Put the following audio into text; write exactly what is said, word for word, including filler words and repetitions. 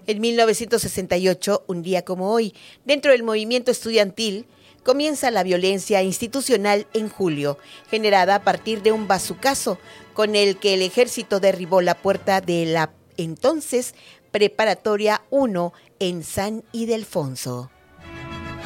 En mil novecientos sesenta y ocho, un día como hoy, dentro del movimiento estudiantil, comienza la violencia institucional en julio, generada a partir de un bazucazo con el que el ejército derribó la puerta de la entonces Preparatoria uno en San Ildefonso.